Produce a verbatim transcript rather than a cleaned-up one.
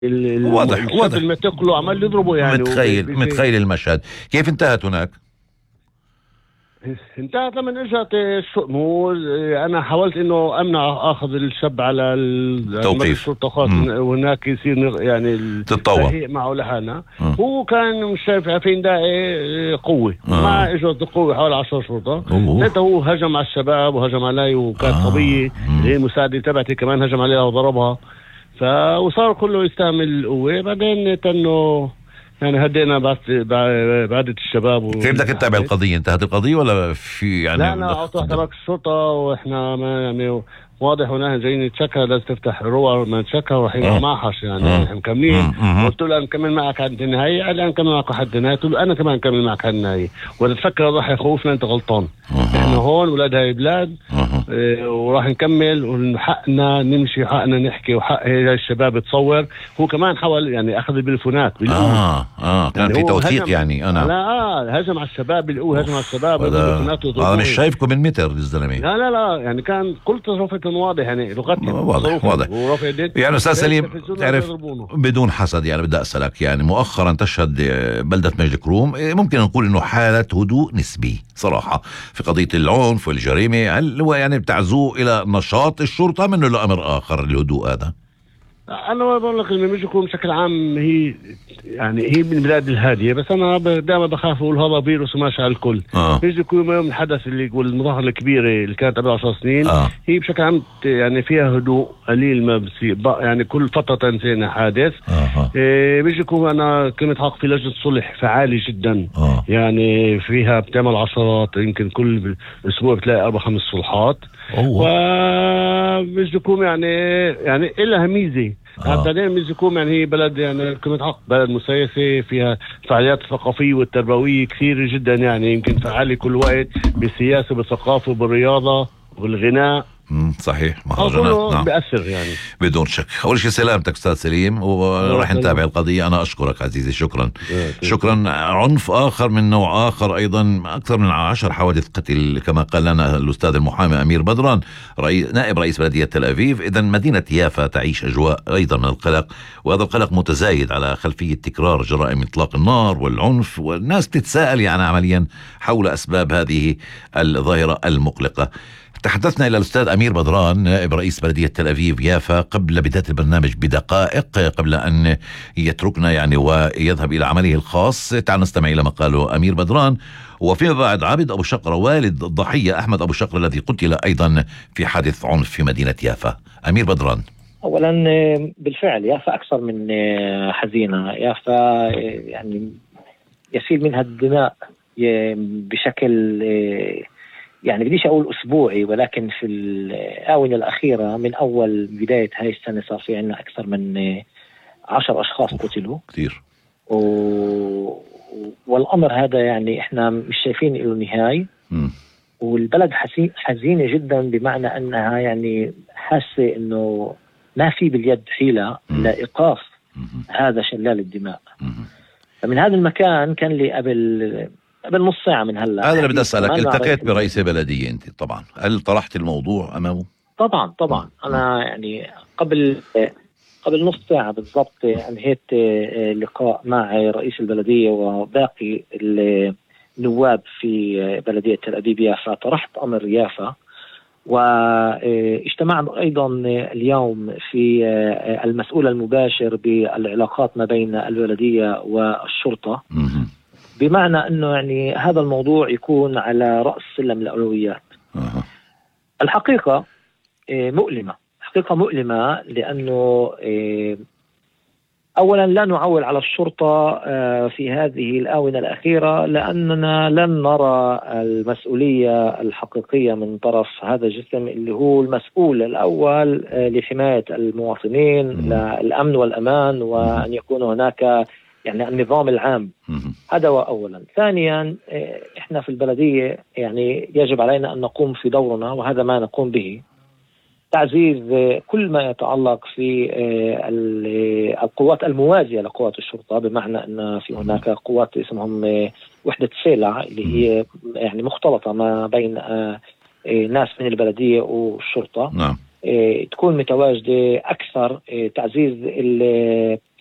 واضح واضح ما تاكله عمال يضربه يعني. متخيل متخيل المشهد. كيف انتهت هناك؟ انتهت لما اجت الشؤم. انا حاولت انه امنع اخذ الشاب على الشرطه خاص وهناك يصير يعني التهيئ معه لهنا. هو كان مش شايف فين داعي قوه. آه. ما اجت القوه حوالي عشرة شرطه. ساعتها هو هجم على الشباب وهجم علي وكانت آه. صبيه اللي هي المساعده تبعتي كمان هجم عليها وضربها. فصار كله يستعمل القوه. بعدين تنه يعني هدينا بعد بعدة الشباب. كيف بدك تتابع القضية؟ انتهت القضية ولا في يعني؟ لا أنا أعطيت لك الشرطة وإحنا ما يعني واضح هنا جايين نتشكى. لازم تفتح روى ما نتشكى وحين ما حش يعني احنا مكملين. قلت له أنا نكمل معك عند النهاية. قال لي أنا نكمل معك لحد النهاية. قلت له أنا كمان نكمل معك عند النهاية. وإذا تفكر راح يخوفنا أنت غلطان. إحنا هون ولاد هاي بلاد اه وراح نكمل وحقنا نمشي حقنا نحكي وحق هاي الشباب تصور. هو كمان حاول يعني أخذ البلفونات آه آه كان يعني في توثيق يعني. أنا لا آه هجم على الشباب بالقوة. هجم على الشباب هذا مش شايفكم من متر الزلمة. لا لا لا يعني كان كل تصرفات واضح يعني لغتهم واضح واضح يعني. أستاذ سليم تعرف بدون حسد يعني بدي أسألك يعني مؤخرا تشهد بلدة مجد كروم ممكن نقول إنه حالة هدوء نسبي صراحة في قضية العنف والجريمة. هل هو يعني بتعزوه إلى نشاط الشرطة منه لأمر آخر الهدوء هذا؟ أنا ما بقول لك إن مجد كروم بشكل عام هي يعني هي من البلاد الهادية. بس أنا دائما بخاف أقول هذا فيروس وماشي على الكل. آه. مجد كروم يوم الحدث اللي يقول المظاهرة الكبيرة اللي كانت قبل عشر سنين. آه. هي بشكل عام يعني فيها هدوء قليل ما بصير يعني كل فترة تنسينا حادث. آه. إيه مجد كروم أنا كنت حق في لجنة صلح فعالي جدا. آه. يعني فيها بتعمل عشرات يمكن كل أسبوع بتلاقي أربع خمس صلحات. ومجد كروم يعني يعني إلها ميزة. آه. بعدين مجد كروم يعني هي بلد يعني كنت حق بلد مسيسة فيها فعاليات الثقافية والتربوية كثيرة جدا يعني يمكن فعالي كل وقت بالسياسة بالثقافة بالرياضة والغناء. صحيح مهرجانات. نعم بيأثر يعني بدون شك. أول شيء سلامتك أستاذ سليم وراح نتابع القضية. أنا أشكرك عزيزي شكرا. شكرا. عنف آخر من نوع آخر أيضا. أكثر من عشر حوادث قتل كما قال لنا الأستاذ المحامي أمير بدران رئيس نائب رئيس بلدية تل أبيب. إذن مدينة يافا تعيش أجواء أيضا من القلق وهذا القلق متزايد على خلفية تكرار جرائم إطلاق النار والعنف والناس تتساءل يعني عمليا حول أسباب هذه الظاهرة المقلقة. تحدثنا إلى الأستاذ أمير بدران نائب رئيس بلدية تل أبيب يافا قبل بداية البرنامج بدقائق قبل أن يتركنا يعني ويذهب إلى عمله الخاص. تعال نستمع إلى ما قاله أمير بدران. وفيما بعد عابد أبو شقرة والد الضحية أحمد أبو شقرة الذي قتل أيضا في حادث عنف في مدينة يافا. أمير بدران. أولا بالفعل يافا أكثر من حزينة. يافا يعني يسيل منها الدماء بشكل يعني بديش أقول أسبوعي ولكن في الآونة الأخيرة من أول بداية هاي السنة صار في عنا أكثر من عشر أشخاص قتلوا كثير. و... والأمر هذا يعني إحنا مش شايفين له نهاية. والبلد حزينة جدا بمعنى أنها يعني حاسة إنه ما في باليد حيلة لإيقاف هذا شلال الدماء. فمن هذا المكان كان لي قبل قبل نص ساعة من هلا. هذا اللي بدي أسألك. التقيت برئيس بلدية أنت طبعا. هل طرحت الموضوع أمامه؟ طبعا طبعا. أنا يعني قبل قبل نص ساعة بالضبط انهيت لقاء مع رئيس البلدية وباقي النواب في بلدية تل أبيب يافا. طرحت أمر يافا واجتمعنا أيضا اليوم في المسؤول المباشر بالعلاقات ما بين البلدية والشرطة بمعنى أنه يعني هذا الموضوع يكون على رأس سلم الأولويات. أه. الحقيقة مؤلمة. حقيقة مؤلمة لأنه أولا لا نعول على الشرطة في هذه الآونة الأخيرة لأننا لن نرى المسؤولية الحقيقية من طرف هذا الجسم اللي هو المسؤول الأول لحماية المواطنين للأمن والأمان وأن يكون هناك يعني النظام العام. هذا أولا. ثانيا إحنا في البلدية يعني يجب علينا أن نقوم في دورنا وهذا ما نقوم به. تعزيز كل ما يتعلق في القوات الموازية لقوات الشرطة بمعنى أن في هناك قوات اسمهم وحدة سيلع اللي هي يعني مختلطة ما بين ناس من البلدية والشرطة. نعم. تكون متواجدة أكثر، تعزيز